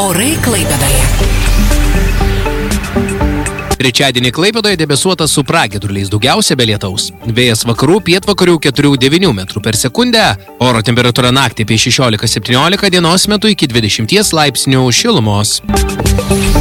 Orai Klaipėdoje. Trečiadienį Klaipėdoje debesuota su pragiedruliais, daugiausia be lietaus. Vėjas vakarų pietvakarių 4–9 metrų per sekundę. Oro temperatūra naktį apie 16–17, dienos metu iki 20 laipsnių šilumos.